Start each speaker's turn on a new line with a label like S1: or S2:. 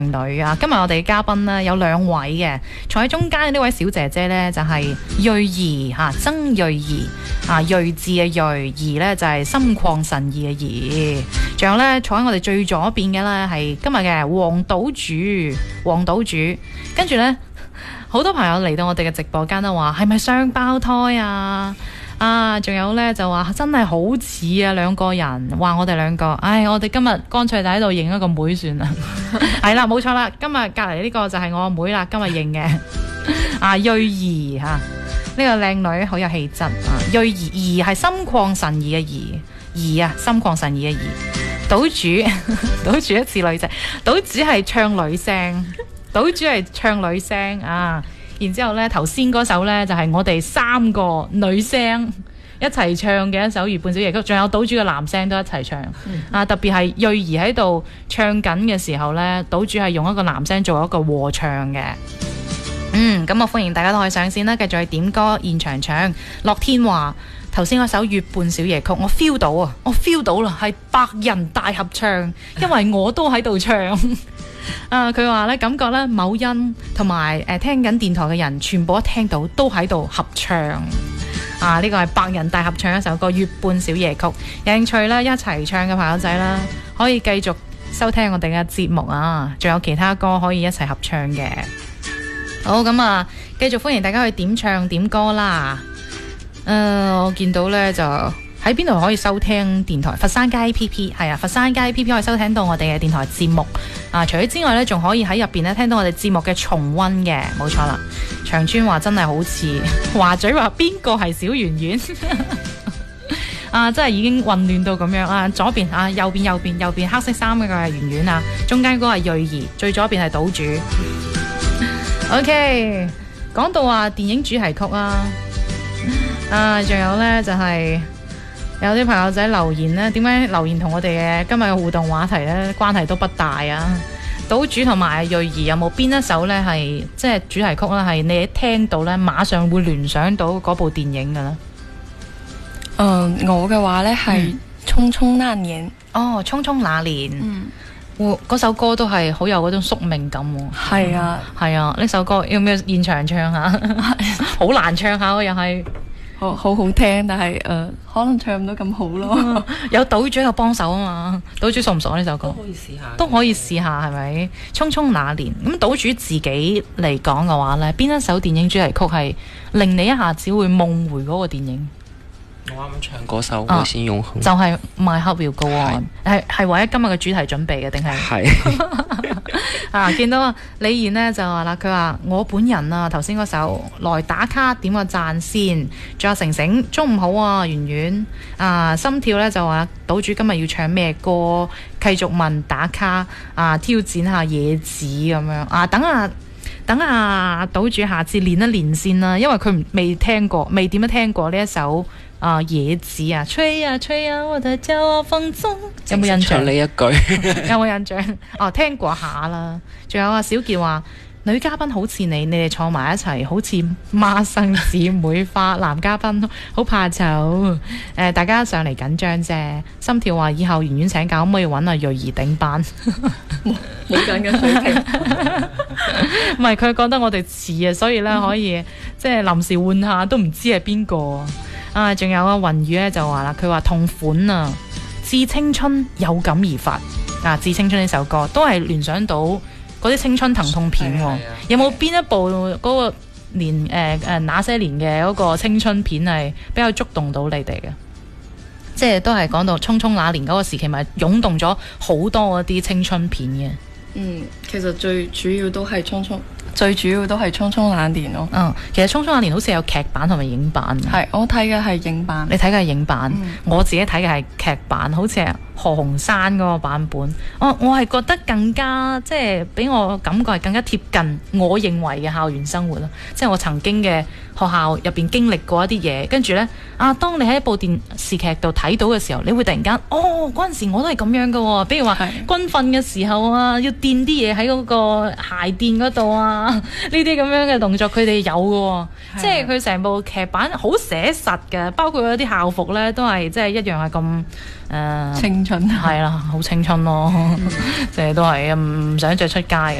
S1: 女啊！今日我哋嘅嘉賓呢，有兩位嘅，坐喺中間嘅呢位小姐姐呢，就係睿儀嚇，曾睿儀啊，睿智嘅睿，儀呢就係心曠神怡嘅怡。仲有呢，坐喺我哋最左邊嘅呢，係今日嘅黃島主，黃島主。跟住呢，好多朋友嚟到我哋嘅直播間都話係咪雙胞胎啊？啊，仲有呢，就話真係好似啊兩個人，話我哋兩個，唉，我哋今日乾脆就喺度認一個妹算啦。係啦，冇錯啦，今日隔離呢個就係我阿妹啦，今日認嘅。啊，睿儀嚇，呢個靚女好有氣質啊。睿儀，儀係心曠神怡嘅怡，儀啊，心曠神怡嘅儀。島主，島主一次女仔，島主係唱女聲，島主係唱女聲啊。然之後呢，頭先嗰首呢，就係我哋三個女聲一齊唱嘅一首《月半小夜曲》，仲有島主嘅男聲都一齊唱。啊，特別係睿儀喺度唱緊嘅時候呢，島主係用一個男聲做一個和唱嘅。咁啊歡迎大家都可以上線啦，繼續去點歌現場唱。樂天話頭先嗰首《月半小夜曲》，我 feel 到啊，我 feel 到啦，係百人大合唱，因為我都喺度唱。佢話咧感覺咧，某音同埋聽緊電台嘅人，全部一聽到都喺度合唱。呢個係百人大合唱一首歌《月半小夜曲》，有興趣咧一齊唱嘅朋友仔啦，可以繼續收聽我哋嘅節目啊！仲有其他歌可以一齊合唱嘅。好，咁啊，繼續歡迎大家去點唱點歌啦。我見到咧就喺邊度可以收聽電台？佛山街 APP 係啊，佛山街 APP 可以收聽到我哋嘅電台節目啊。除咗之外咧，仲可以喺入邊咧聽到我哋節目嘅重溫嘅，冇錯啦。長川話真係好似華嘴話邊個係小圓圓啊，真係已經混亂到咁樣啊！左邊啊，右邊黑色衫嗰個係圓圓啊，中間嗰個係睿儀，最左邊係島主。OK， 講到話電影主題曲仲有呢，就係、有啲朋友仔留言呢，點解留言同我哋嘅今日嘅互動話題呢關係都不大啊？島主同埋睿儀有冇邊一首呢係即係主題曲呢？係你一聽到呢馬上會聯想到嗰部電影嘅呢？
S2: 我嘅話呢係匆匆那年。
S1: 哦，匆匆那年。嗰首歌都係好有嗰種宿命感喎。
S2: 係啊，
S1: 係啊，呢首歌要唔要現場唱下？好難唱下喎，又係
S2: 好好聽，但係可能唱唔到咁好咯。
S1: 有島主喺度幫手啊嘛，島主熟唔熟呢首歌？都可以試下，係咪？匆匆那年，咁島主自己嚟講嘅話呢，邊一首電影主題曲係令你一下子會夢回嗰個電影？
S3: 我啱啱唱嗰首《會先永恆》，
S1: 就係 My Heart Will Go On，係為咗今日嘅主題準備嘅定係？係見到李燕呢就話啦，佢話我本人啊頭先嗰首來打卡點個讚先，仲有成成中午好啊，圓圓心跳呢就話島主今日要唱咩歌？繼續問打卡挑戰下野子咁樣等下島主下次練一練先啦，因為佢未聽過，未點樣聽過呢一首。野子啊，吹啊吹啊，我的驕傲放縱，有冇印象？
S3: 唱呢一句
S1: 有冇印象？聽過下啦。仲有小傑話女嘉賓好似你哋坐埋一齊，好似孖生姊妹花。男嘉賓好怕醜，大家上嚟緊張啫。心跳話以後圓圓請教，可唔可以揾阿睿儀頂班？
S2: 冇咁嘅水平。
S1: 唔係佢覺得我哋似啊，所以咧可以即係臨時換下，都唔知係邊個。仲有雲宇咧就話啦，佢話同款啊，致青春有感而發致青春呢首歌都係聯想到嗰啲青春疼痛片喎。有冇邊一部嗰個年那些年嘅嗰個青春片係比較觸動到你哋嘅？即係都係講到匆匆那年嗰個時期，咪湧動咗好多嗰啲青春片嘅。
S2: 其實最主要都係匆匆那年咯。
S1: 其實匆匆那年好似有劇版同埋影版。
S2: 係，我睇嘅係影版。
S1: 你睇嘅係影版，我自己睇嘅係劇版，好似係何鴻燊嗰個版本。我係覺得更加即係俾我感覺係更加貼近我認為嘅校園生活咯。即係我曾經嘅學校入邊經歷過一啲嘢，跟住呢，當你喺一部電視劇度睇到嘅時候，你會突然間嗰陣時我都係咁樣嘅喎。比如話軍訓嘅時候要墊啲嘢喺嗰個鞋墊嗰度呢啲咁樣嘅動作佢哋有嘅喎。即係佢成部劇版好寫實嘅，包括嗰啲校服呢，都係即係一樣係咁
S2: 青春
S1: 係啦，好青春咯，即係都係唔想再出街嘅。